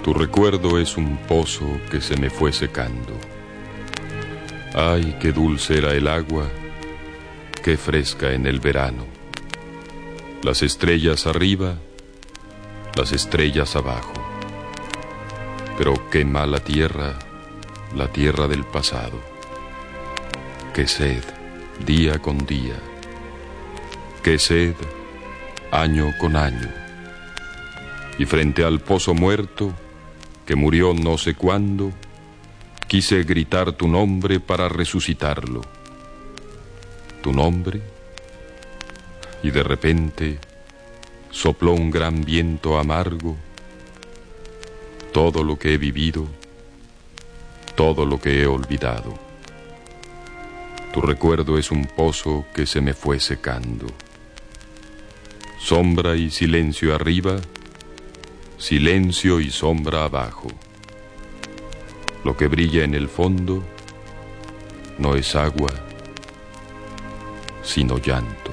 Tu recuerdo es un pozo que se me fue secando. Ay, qué dulce era el agua, qué fresca en el verano. Las estrellas arriba, las estrellas abajo. Pero qué mala tierra, la tierra del pasado. Qué sed, día con día. Qué sed, año con año. Y frente al pozo muerto, que murió no sé cuándo, quise gritar tu nombre para resucitarlo. Tu nombre, y de repente sopló un gran viento amargo. Todo lo que he vivido, todo lo que he olvidado. Tu recuerdo es un pozo que se me fue secando. Sombra y silencio arriba, silencio y sombra abajo. Lo que brilla en el fondo no es agua, sino llanto.